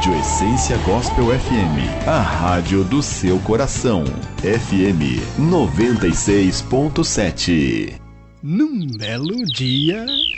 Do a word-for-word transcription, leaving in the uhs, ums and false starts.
Rádio Essência Gospel F M, a rádio do seu coração. F M noventa e seis ponto sete. Num belo dia...